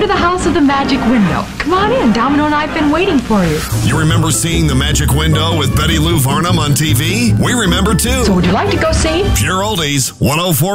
to the House of the Magic Window. Come on in. Domino and I have been waiting for you. You remember seeing The Magic Window with Betty Lou Varnum on TV? We remember too. So would you like to go see? Pure Oldies, 104.